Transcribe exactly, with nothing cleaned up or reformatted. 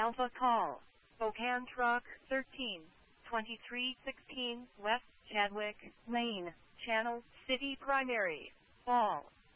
Alpha Call. Spokane Truck thirteen twenty-three sixteen West Chadwick Lane. Channel City Primary. Ball.